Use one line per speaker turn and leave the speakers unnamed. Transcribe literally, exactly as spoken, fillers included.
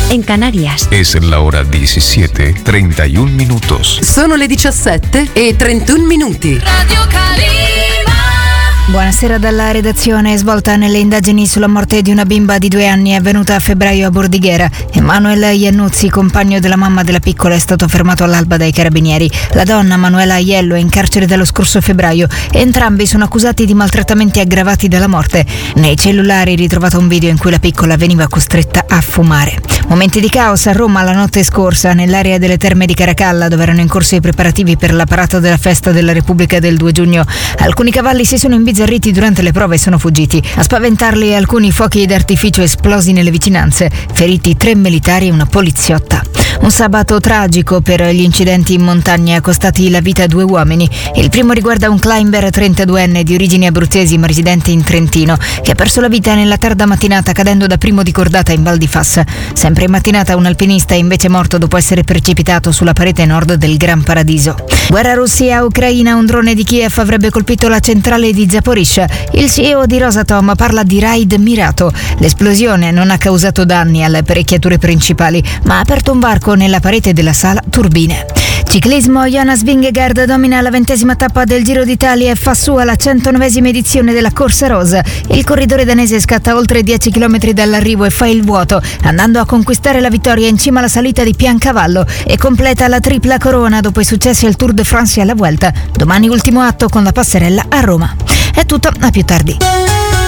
en Canarias.
Es la hora diecisiete, treinta y un minutos.
Sono le diciassette e trentuno minuti.
Radio Calima.
Buonasera dalla redazione. Svolta nelle indagini sulla morte di una bimba di due anni avvenuta a febbraio a Bordighera. Emanuele Iannuzzi, compagno della mamma della piccola, è stato fermato all'alba dai carabinieri. La donna, Manuela Aiello, è in carcere dallo scorso febbraio. Entrambi sono accusati di maltrattamenti aggravati dalla morte. Nei cellulari è ritrovato un video in cui la piccola veniva costretta a fumare. Momenti di caos a Roma la notte scorsa, nell'area delle Terme di Caracalla, dove erano in corso i preparativi per la parata della festa della Repubblica del due giugno. Alcuni cavalli si sono imbizzarriti durante le prove e sono fuggiti. A spaventarli alcuni fuochi d'artificio esplosi nelle vicinanze. Feriti tre militari e una poliziotta. Un sabato tragico per gli incidenti in montagna costati la vita a due uomini. Il primo riguarda un climber trentaduenne di origini abruzzesi ma residente in Trentino, che ha perso la vita nella tarda mattinata cadendo da primo di cordata in Val di Fassa. Sempre in mattinata un alpinista è invece morto dopo essere precipitato sulla parete nord del Gran Paradiso. Guerra Russia-Ucraina, un drone di Kiev avrebbe colpito la centrale di Zaporizhzhia. Il C E O di Rosatom parla di raid mirato. L'esplosione non ha causato danni alle apparecchiature principali, ma ha aperto un varco nella parete della sala turbine. Ciclismo, Jonas Vingegaard domina la ventesima tappa del Giro d'Italia e fa sua la centonovesima edizione della Corsa Rosa. Il corridore danese scatta oltre dieci chilometri dall'arrivo e fa il vuoto, andando a conquistare la vittoria in cima alla salita di Piancavallo, e completa la tripla corona dopo i successi al Tour de France e alla Vuelta. Domani ultimo atto con la passerella a Roma. È tutto, a più tardi.